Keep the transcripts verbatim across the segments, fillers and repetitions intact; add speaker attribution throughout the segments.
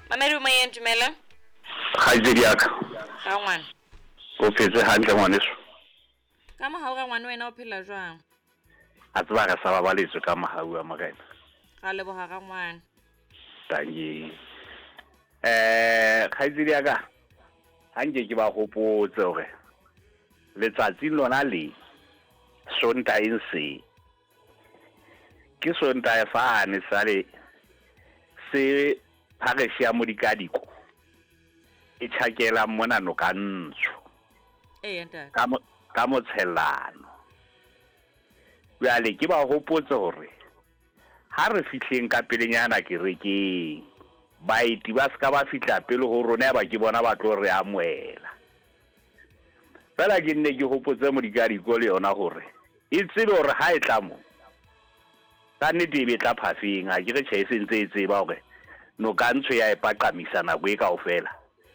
Speaker 1: Mamedi o mayeng dumela.
Speaker 2: Ga tsedi yaka.
Speaker 1: Ka ngwana.
Speaker 2: O phetse hantle ngwaneso.
Speaker 1: Ka mahao ga ngwana wena o phela jwang?
Speaker 2: A tseba ka sa babaletswe ka mahau a makaena.
Speaker 1: Ga leboga ga ngwana.
Speaker 2: Tangi. Eh, ga tsedi yaka. Ha nke ke ba hopotse hore letsatsi lona le Sontae se ke Sontae fane sale se pharesia mo dikadiko e tshakela mona no ka ntsho
Speaker 1: Eh ntate.
Speaker 2: ka mo ka motshellano bjale ke ba hopotse hore ha re fihleng ka pelenyana kerekeng baeti ba ska ba fihla pele ho rona ba ke bona ba tlo re amoela fela ke nne ke hopotse mo dikadiko le yona hore e tsebe hore ha e tla mo ka nnete be tla phafeng a ke re tjhe sentse e tseba hore no ka ntsho ya e paqamisa nako e kaofela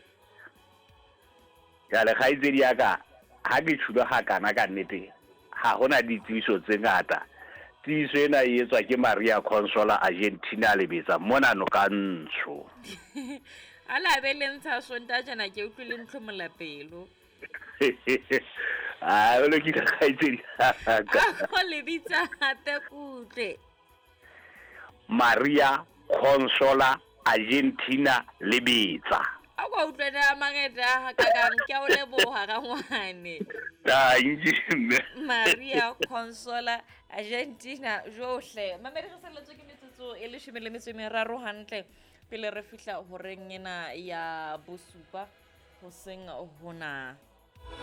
Speaker 2: ya le ga itse di yaka ha ke tshuba ga kana ka nnete ha hona ditwiso tse ngata twiso ena e etswa ke Maria Consola Argentina le betsa mona no ka ntsho
Speaker 1: Ala be le ntsha Sontae jana ke utlwile ntlo molapelo.
Speaker 2: Ah o le ke ga itse di
Speaker 1: Go le bitsa hate kutle.
Speaker 2: Maria Consola Argentina le betsa
Speaker 1: A go utlwela mangeta ka ka ke o leboga ga ngwane.
Speaker 2: ta injime
Speaker 1: Maria Consola Argentina johle mamedi re seletswe ke metsotso e le shome le metso e meraro hantle pele re fihla horeng ena ya bosupa ho seng hona